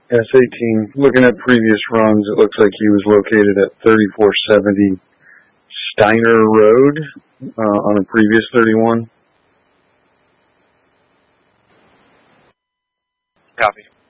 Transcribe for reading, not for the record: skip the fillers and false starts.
S18. Looking at previous runs, it looks like he was located at 3470 Steiner Road on a previous 31. Copy.